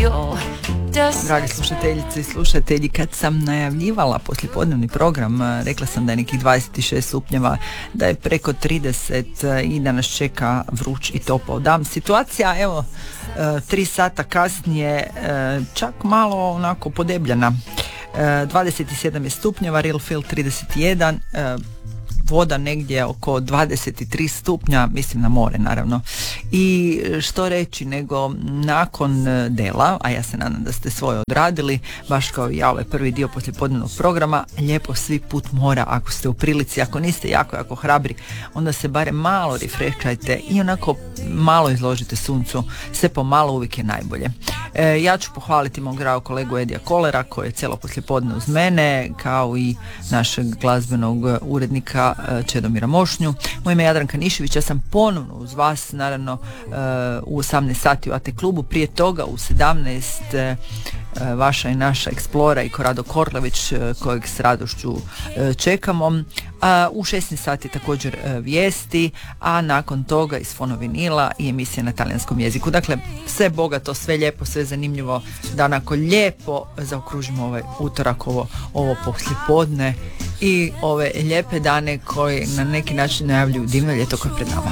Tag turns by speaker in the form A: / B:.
A: Dragi slušateljice i slušatelji, kad sam najavljivala poslijepodnevni program, rekla sam da je nekih 26 stupnjeva, da je preko 30 i da nas čeka vruć i topao dan. Situacija, evo, 3 sata kasnije, čak malo onako podebljana. 27 je stupnjeva, Real Feel 31, voda negdje oko 23 stupnja, mislim na more naravno. I što reći nego nakon dela, a ja se nadam da ste svoje odradili, baš kao i ja ovaj prvi dio poslijepodnevnog programa, lijepo svi put mora ako ste u prilici, ako niste jako hrabri, onda se barem malo refrešajte i onako malo izložite suncu, sve pomalo uvijek je najbolje. Ja ću pohvaliti mog dragog kolegu Edija Kolera koji je cijelo poslijepodne uz mene, kao i našeg glazbenog urednika Čedomira Mošnju. Moje ime je Jadranka Nišević, ja sam ponovno uz vas, naravno u 18 sati u AT klubu, prije toga u 17 vaša i naša Explora i Korado Korlević kojeg s radošću čekamo. U 16 sati također vijesti, a nakon toga iz Fonovinila i emisija na talijanskom jeziku. Dakle, sve bogato, sve lijepo, sve zanimljivo, da onako lijepo zaokružimo ovaj utorak, ovo poslijepodne i ove lijepe dane koji na neki način najavljuju divno ljeto koje je pred nama.